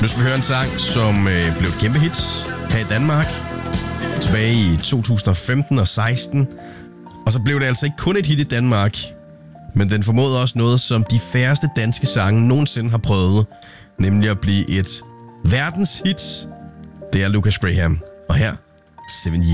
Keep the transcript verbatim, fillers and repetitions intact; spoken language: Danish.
Nu skal vi høre en sang, som øh, blev et kæmpe hit her i Danmark tilbage i to tusind femten og seksten. Og så blev det altså ikke kun et hit i Danmark, men den formåede også noget, som de færreste danske sange nogensinde har prøvet, nemlig at blive et verdenshit. Det er Lucas Graham, og her Seven Years.